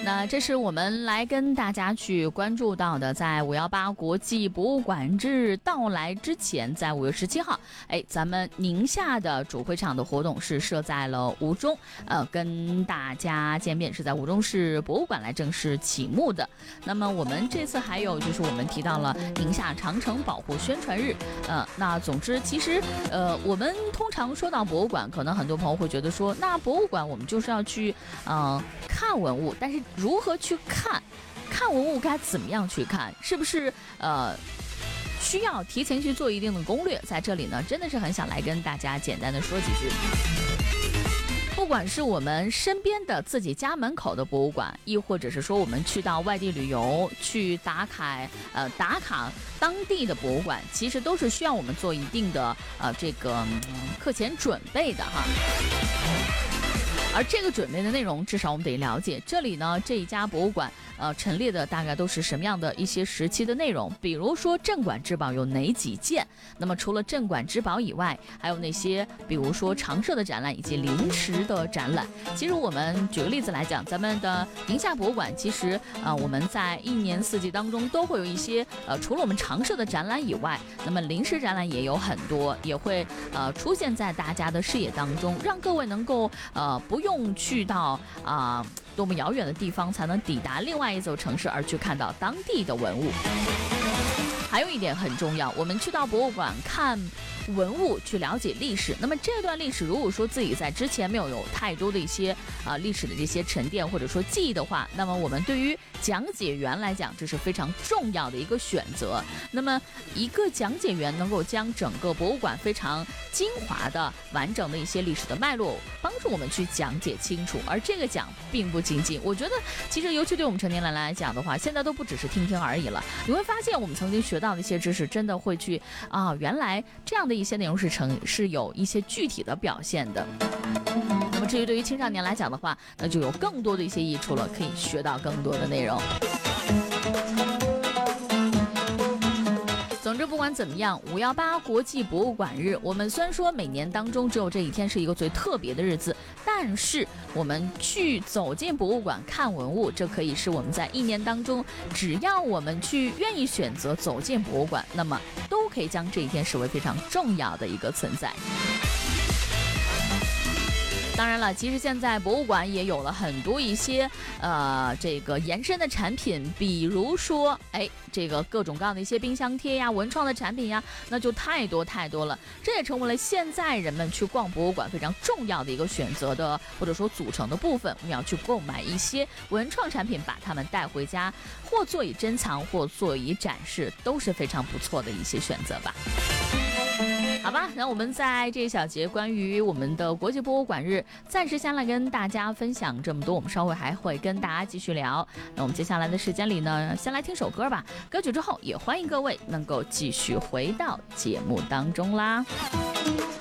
那这是我们来跟大家去关注到的，在518国际博物馆日到来之前，在5月17号，咱们宁夏的主会场的活动是设在了吴中，跟大家见面是在吴中市博物馆来正式启幕的。那么我们这次还有就是我们提到了宁夏长城保护宣传日，那总之其实我们通常说到博物馆，可能很多朋友会觉得说，那博物馆我们就是要去看文物，但是如何去看文物该怎么样去看，是不是需要提前去做一定的攻略？在这里呢，真的是很想来跟大家简单的说几句。不管是我们身边的自己家门口的博物馆，亦或者是说我们去到外地旅游去打卡当地的博物馆，其实都是需要我们做一定的课前准备的哈。而这个准备的内容，至少我们得了解。这里呢，这一家博物馆陈列的大概都是什么样的一些时期的内容，比如说镇馆之宝有哪几件，那么除了镇馆之宝以外，还有那些比如说常设的展览以及临时的展览。其实我们举个例子来讲，咱们的宁夏博物馆，其实我们在一年四季当中都会有一些除了我们常设的展览以外，那么临时展览也有很多，也会出现在大家的视野当中，让各位能够不用去到多么遥远的地方才能抵达另外一座城市，而去看到当地的文物。还有一点很重要，我们去到博物馆看文物，去了解历史。那么这段历史，如果说自己在之前没有太多的一些历史的这些沉淀或者说记忆的话，那么我们对于讲解员来讲，这是非常重要的一个选择。那么一个讲解员能够将整个博物馆非常精华的完整的一些历史的脉络帮助我们去讲解清楚，而这个讲并不仅仅，我觉得其实尤其对我们成年人来讲的话，现在都不只是听听而已了。你会发现我们曾经学到的一些知识，真的会去原来这样的一些内容是有一些具体的表现的。那么至于对于青少年来讲的话，那就有更多的一些益处了，可以学到更多的内容。总之不管怎么样，518国际博物馆日，我们虽然说每年当中只有这一天是一个最特别的日子，但是我们去走进博物馆看文物，这可以是我们在一年当中，只要我们去愿意选择走进博物馆，那么都可以将这一天视为非常重要的一个存在。当然了，其实现在博物馆也有了很多一些延伸的产品，比如说这个各种各样的一些冰箱贴呀、文创的产品呀，那就太多了。这也成为了现在人们去逛博物馆非常重要的一个选择的或者说组成的部分。我们要去购买一些文创产品，把它们带回家，或做以珍藏，或做以展示，都是非常不错的一些选择吧。好吧，那我们在这一小节关于我们的国际博物馆日，暂时先来跟大家分享这么多，我们稍后还会跟大家继续聊。那我们接下来的时间里呢，先来听首歌吧。歌曲之后，也欢迎各位能够继续回到节目当中啦。